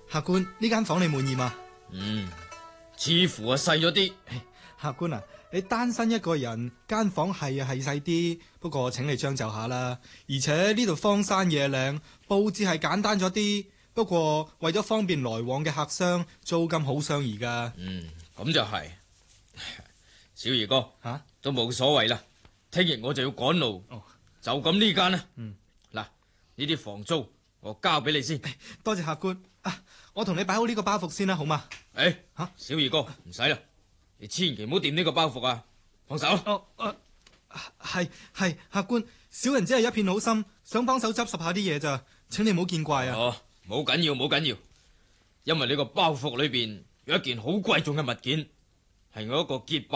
客官，呢間房你滿意嗎？ 似乎細咗啲。 客官啊，你單身一個人，間房係細啲，不過請你將就下啦。而且呢度荒山野嶺，佈置係簡單咗啲，不過為咗方便來往嘅客商，租金好相宜噶。 咁就係。小兒哥，都冇所謂啦。聽日我就要趕路，就咁呢間啦。嗱，呢啲房租我交俾你先。 多謝客官。我同你擺好呢個包袱先啦，好嘛？ 小兒哥唔使啦，你千祈唔好掂呢個包袱啊，放手。 係客官，小人只係一片好心，想幫手執拾下啲嘢咋，請你唔好見怪啊。 冇緊要，因為呢個包袱裏邊有一件好貴重嘅物件，係我一個結拜